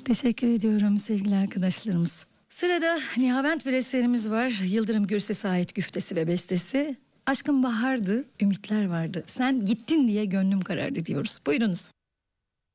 Teşekkür ediyorum sevgili arkadaşlarımız. Sırada Nihavent bir eserimiz var. Yıldırım Gürses'e ait güftesi ve bestesi. Aşkım bahardı, ümitler vardı. Sen gittin diye gönlüm karardı diyoruz. Buyurunuz.